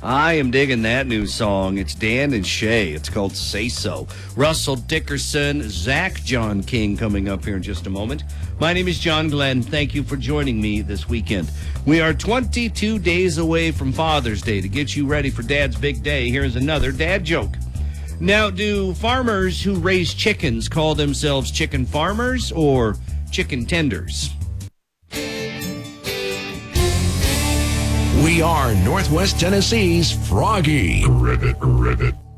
I am digging that new song. It's Dan and Shay. It's called Say So. Russell Dickerson, Zach John King coming up here in just a moment. My name is John Glenn. Thank you for joining me this weekend. We are 22 days away from Father's Day. To get you ready for Dad's big day, here's another dad joke. Now, do farmers who raise chickens call themselves chicken farmers or chicken tenders? We are Northwest Tennessee's Froggy. Ribbit.